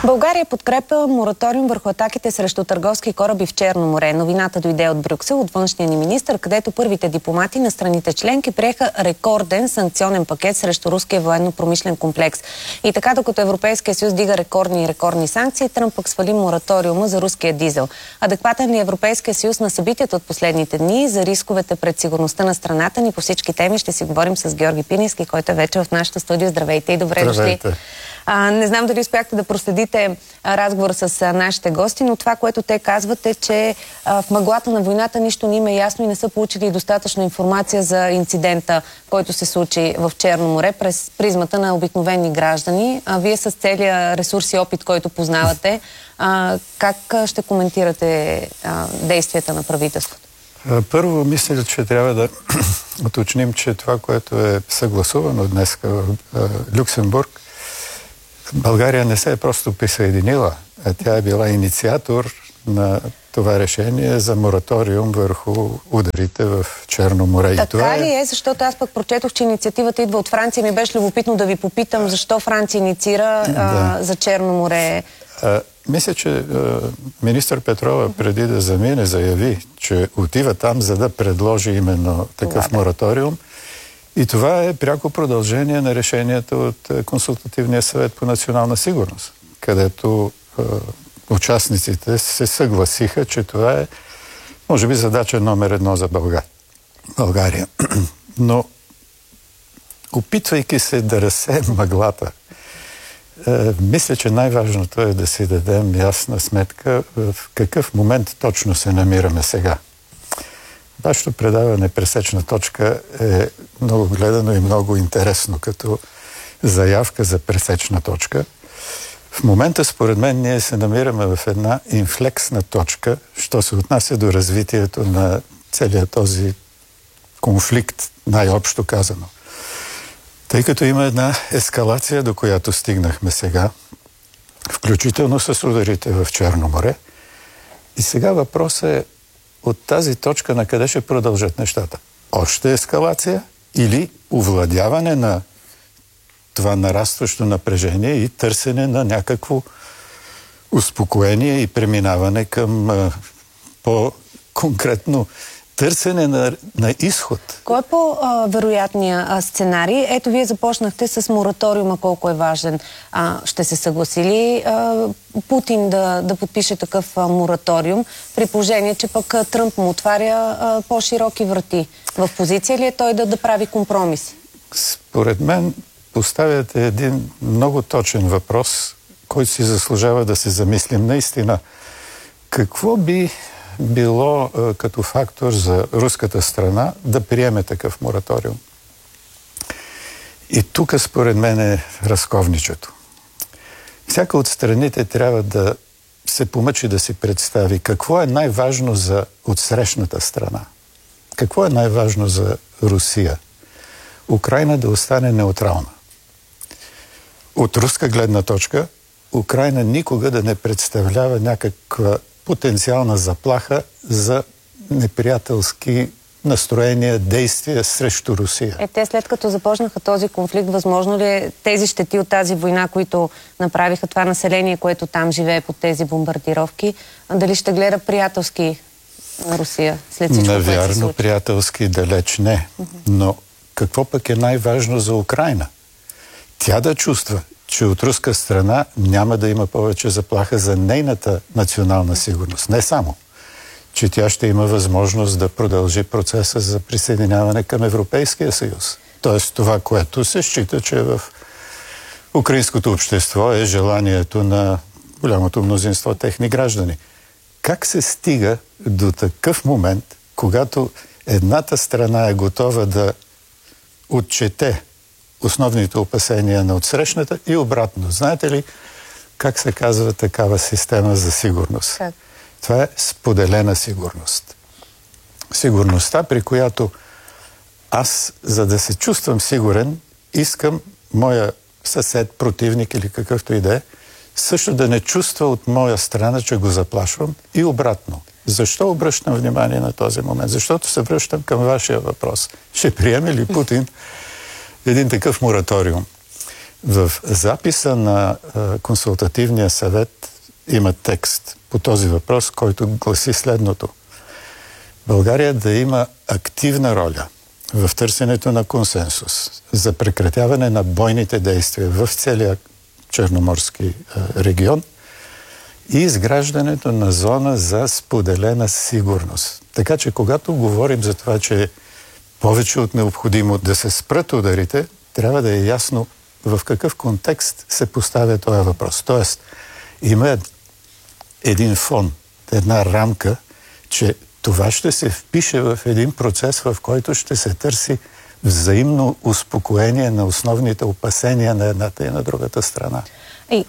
България подкрепя мораториум върху атаките срещу търговски кораби в Черно море. Новината дойде от Брюксел, от външния ни министър, където първите дипломати на страните членки приеха рекорден санкционен пакет срещу руския военно-промишлен комплекс. И така, докато Европейския съюз дига рекордни санкции, Тръмп пък свали мораториума за руския дизел. Адекватен ли Европейския съюз на събитията от последните дни, за рисковете пред сигурността на страната ни? По всички теми ще си говорим с Георги Пиневски, който е вече в нашото студио. Здравейте и добре дошли. Не знам дали успяхте да проследите разговор с нашите гости, но това, което те казват, е, че в мъглата на войната нищо не им е ясно и не са получили достатъчно информация за инцидента, който се случи в Черно море през призмата на обикновени граждани. Вие с целия ресурс и опит, който познавате, как ще коментирате действията на правителството? Първо, мисля, че трябва да уточним, че това, което е съгласувано днес в Люксембург, България не се е просто присъединила, а тя е била инициатор на това решение за мораториум върху ударите в Черно море. Така ли е? Защото аз пък прочетох, че инициативата идва от Франция. Ми беше любопитно да ви попитам защо Франция инициира за Черно море. Мисля, че министър Петрова преди да замине заяви, че отива там, за да предложи именно такъв мораториум. И това е пряко продължение на решението от Консултативния съвет по национална сигурност, където участниците се съгласиха, че това е, може би, задача номер 1 за България. Но, опитвайки се да разсеем мъглата, мисля, че най-важното е да си дадем ясна сметка в какъв момент точно се намираме сега. Вашето предаване "Пресечна точка" е много гледано и много интересно като заявка за пресечна точка. В момента, според мен, ние се намираме в една инфлексна точка, що се отнася до развитието на целият този конфликт, най-общо казано. Тъй като има една ескалация, до която стигнахме сега, включително с ударите в Черно море. И сега въпросът е от тази точка на къде ще продължат нещата. Още ескалация или овладяване на това нарастващо напрежение и търсене на някакво успокоение и преминаване към по-конкретно търсене на изход. Кой е по-вероятният сценарий? Ето, вие започнахте с мораториума, колко е важен. Ще се съгласи ли Путин да подпише такъв мораториум, при положение, че пък Тръмп му отваря по-широки врати? В позиция ли е той да прави компромис? Според мен поставяте един много точен въпрос, който си заслужава да се замислим наистина. Какво би било като фактор за руската страна да приеме такъв мораториум? И тук, според мен, е разковничето. Всяка от страните трябва да се помъчи да си представи какво е най-важно за отсрещната страна. Какво е най-важно за Русия? Украйна да остане неутрална. От руска гледна точка, Украйна никога да не представлява някаква потенциална заплаха за неприятелски настроения, действия срещу Русия. Те след като започнаха този конфликт, възможно ли е тези щети от тази война, които направиха това население, което там живее под тези бомбардировки, дали ще гледа приятелски на Русия след всичко, което се случи? Навярно, приятелски далеч не. Но какво пък е най-важно за Украйна? Тя да чувства, че от руска страна няма да има повече заплаха за нейната национална сигурност. Не само, че тя ще има възможност да продължи процеса за присъединяване към Европейския съюз. Тоест това, което се счита, че в украинското общество е желанието на голямото мнозинство техни граждани. Как се стига до такъв момент, когато едната страна е готова да отчете основните опасения на отсрещната и обратно? Знаете ли как се казва такава система за сигурност? Как? Това е споделена сигурност. Сигурността, при която аз, за да се чувствам сигурен, искам моя съсед, противник или какъвто и да е, също да не чувства от моя страна, че го заплашвам, и обратно. Защо обръщам внимание на този момент? Защото се връщам към вашия въпрос. Ще приеме ли Путин един такъв мораториум? В записа на консултативния съвет има текст по този въпрос, който гласи следното. България да има активна роля в търсенето на консенсус за прекратяване на бойните действия в целия Черноморски регион и изграждането на зона за споделена сигурност. Така че когато говорим за това, че е повече от необходимо да се спрат ударите, трябва да е ясно в какъв контекст се поставя този въпрос. Тоест, има един фон, една рамка, че това ще се впише в един процес, в който ще се търси взаимно успокоение на основните опасения на едната и на другата страна. И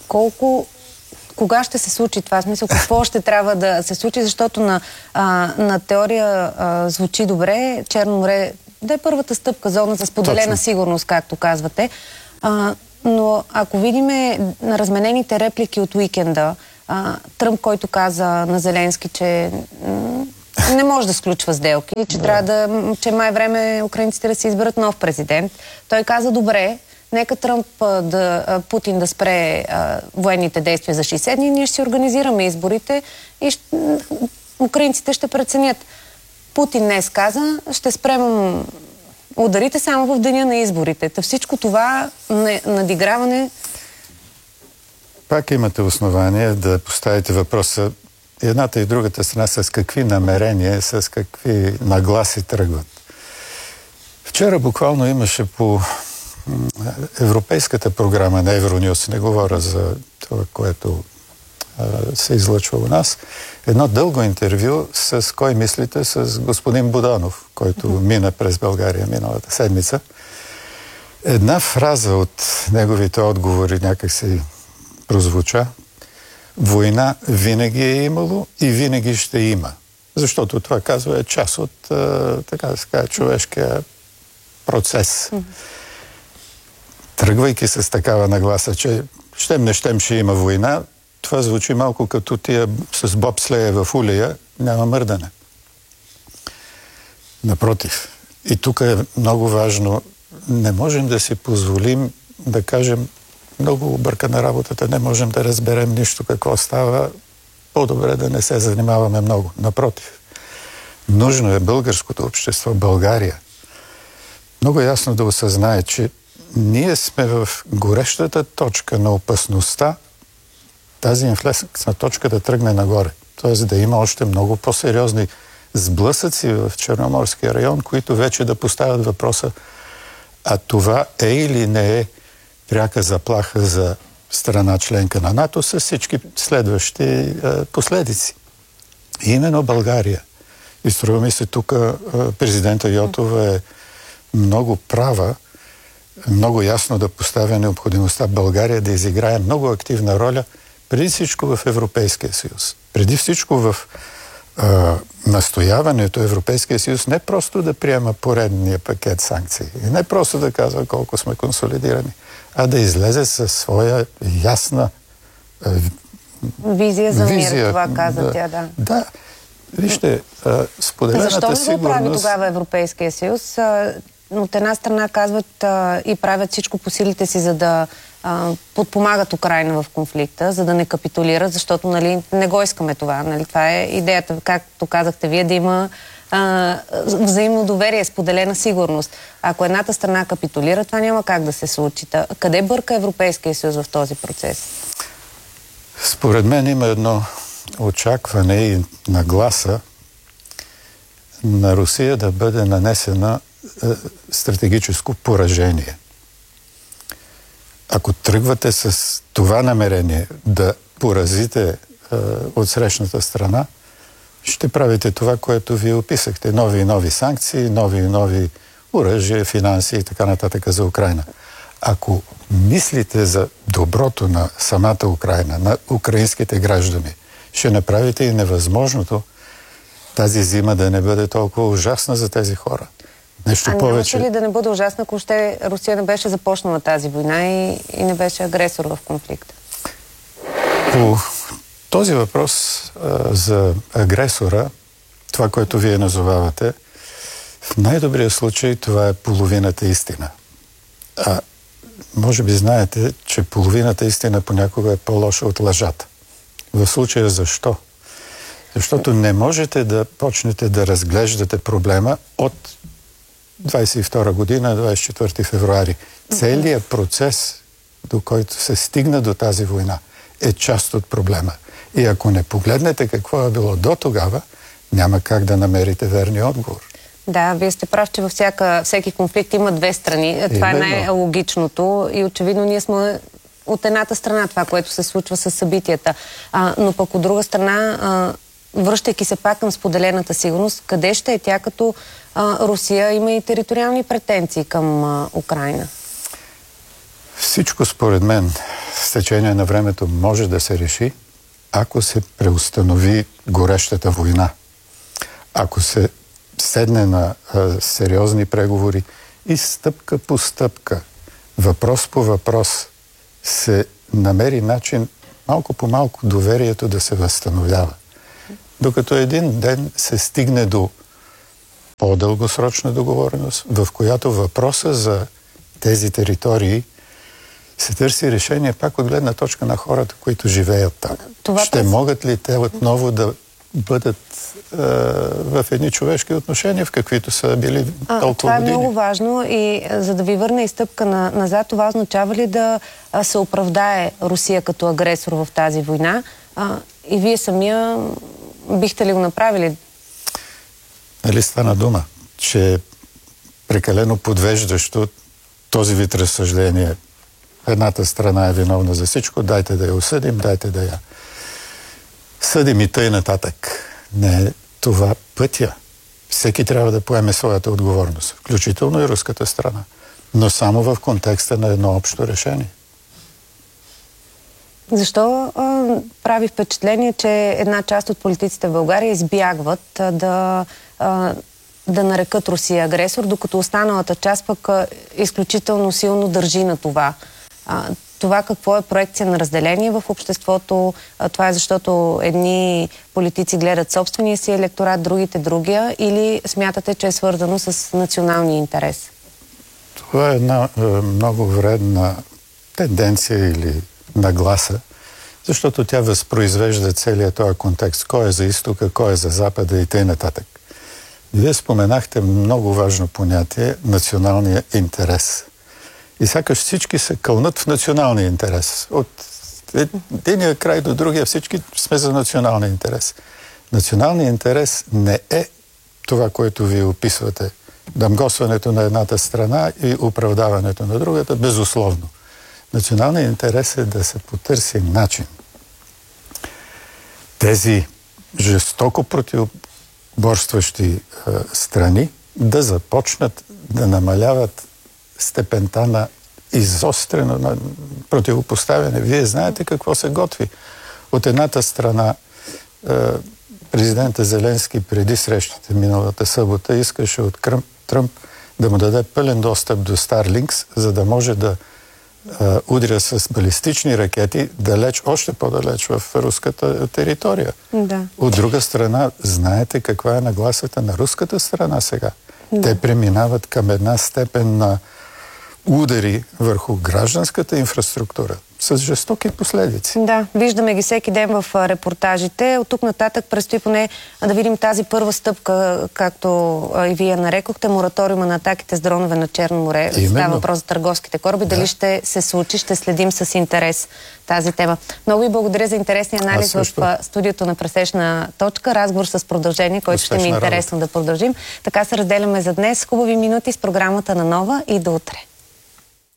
кога ще се случи това? В смисъл, какво ще трябва да се случи? Защото на теория звучи добре. Черно море да е първата стъпка, зона за споделена сигурност, както казвате. Но ако видиме на разменените реплики от уикенда, Тръмп, който каза на Зеленски, че не може да сключва сделки, че че май време украинците да си изберат нов президент. Той каза, добре, нека Путин да спре военните действия за 60 дни, ние ще си организираме изборите и украинците ще преценят. Путин днес каза, ще спрем ударите само в деня на изборите. Та всичко това надиграване... Пак имате основание да поставите въпроса едната и другата страна с какви намерения, с какви нагласи тръгват. Вчера буквално имаше по европейската програма на Евронюс, не говоря за това, което се излъчва у нас, едно дълго интервю с кой мислите, с господин Буданов, който мина през България миналата седмица. Една фраза от неговите отговори някак си прозвуча. Война винаги е имало и винаги ще има. Защото това, казва, е част от, така да се каже, човешкия процес. Тръгвайки с такава нагласа, че щем не щем ще има война, това звучи малко като тия с бобслея в улея, няма мърдане. Напротив. И тук е много важно, не можем да си позволим да кажем много объркана работата, не можем да разберем нищо какво става, по-добре да не се занимаваме много. Напротив. Нужно е българското общество, България, много ясно да осъзнае, че ние сме в горещата точка на опасността тази инфлексна точка да тръгне нагоре. Т.е. да има още много по-сериозни сблъсъци в Черноморския район, които вече да поставят въпроса, а това е или не е пряка заплаха за страна членка на НАТО с всички следващи последици. И именно България. И струва ми се тук президента Йотова е много права, много ясно да поставя необходимостта България да изиграе много активна роля преди всичко в Европейския съюз. Преди всичко в настояването Европейския съюз не просто да приема поредния пакет санкции и не просто да казва колко сме консолидирани, а да излезе със своя ясна визия за мир, това каза тя, да. Да. Вижте, споделената сигурност... Защо не го прави тогава Европейския съюз? От една страна казват и правят всичко по силите си, за да подпомагат Украйна в конфликта, за да не капитулират, защото не го искаме това. Това е идеята, както казахте вие, да има взаимно доверие, споделена сигурност. Ако едната страна капитулира, това няма как да се случи. Къде бърка Европейския съюз в този процес? Според мен има едно очакване и нагласа на Русия да бъде нанесена стратегическо поражение. Ако тръгвате с това намерение да поразите от срещната страна, ще правите това, което вие описахте. Нови и нови санкции, нови и нови оръжия, финанси и така нататък за Украйна. Ако мислите за доброто на самата Украйна, на украинските граждани, ще направите и невъзможното тази зима да не бъде толкова ужасна за тези хора. Нещо повече. Нямаше ли да не бъде ужасна, ако Русия не беше започнала тази война и не беше агресор в конфликта? По този въпрос за агресора, това, което вие назовавате, в най-добрия случай това е половината истина. може би знаете, че половината истина понякога е по-лоша от лъжата. В случая защо? Защото не можете да почнете да разглеждате проблема от 22 година, 24 февруари. Целият процес, до който се стигна до тази война, е част от проблема. И ако не погледнете какво е било до тогава, няма как да намерите верния отговор. Да, вие сте прав, че във всеки конфликт има две страни. Това е най-логичното и очевидно ние сме от едната страна, това, което се случва с събитията. Но пък от друга страна, връщайки се пак към споделената сигурност, къде ще е тя, като Русия има и териториални претенции към Украйна? Всичко, според мен, с течение на времето може да се реши, ако се преустанови горещата война. Ако се седне на сериозни преговори и стъпка по стъпка, въпрос по въпрос, се намери начин малко по малко доверието да се възстановява. Докато един ден се стигне до по-дългосрочна договореност, в която въпроса за тези територии се търси решение пак от гледна точка на хората, които живеят там. Ще могат ли те отново да бъдат в едни човешки отношения, в каквито са били толкова години? Това е много важно и за да ви върна и стъпка назад, това означава ли да се оправдае Русия като агресор в тази война? И вие самия бихте ли го направили? Нали стана дума, че прекалено подвеждащо този вид разсъждение. Едната страна е виновна за всичко, дайте да я осъдим, дайте да я съдим и тъй нататък. Не е това пътя. Всеки трябва да поеме своята отговорност, включително и руската страна, но само в контекста на едно общо решение. Защо прави впечатление, че една част от политиците в България избягват да нарекат Русия агресор, докато останалата част пък изключително силно държи на това? Това какво е проекция на разделение в обществото? Това е защото едни политици гледат собствения си електорат, другите другия, или смятате, че е свързано с националния интерес? Това е една много вредна тенденция или нагласа, защото тя възпроизвежда целият този контекст. Кой е за изтока, кой е за запада и т.н. Вие споменахте много важно понятие – националния интерес. И сякаш всички се кълнат в националния интерес. От единия край до другия всички сме за националния интерес. Националният интерес не е това, което вие описвате. Дамгосването на едната страна и оправдаването на другата, безусловно. Националният интерес е да се потърси начин тези жестоко противоборстващи страни да започнат да намаляват степента на изострено на противопоставяне. Вие знаете какво се готви. От едната страна президента Зеленски преди срещите миналата събота искаше от Тръмп да му даде пълен достъп до Старлинкс, за да може да удря с балистични ракети далеч, още по-далеч в руската територия. Да. От друга страна, знаете каква е нагласата на руската страна сега? Да. Те преминават към една степен на удари върху гражданската инфраструктура с жестоки последици. Да, виждаме ги всеки ден в репортажите. От тук нататък предстои поне да видим тази първа стъпка, както и вие нарекохте, мораториума на атаките с дронове на Черно море. Става въпрос за търговските кораби. Да. Дали ще се случи, ще следим с интерес тази тема. Много ви благодаря за интересния анализ в студиото на Пресечна точка. Разговор с продължение, който ще ми е интересно да продължим. Така се разделяме за днес. Хубави минути с програмата на Нова и до утре.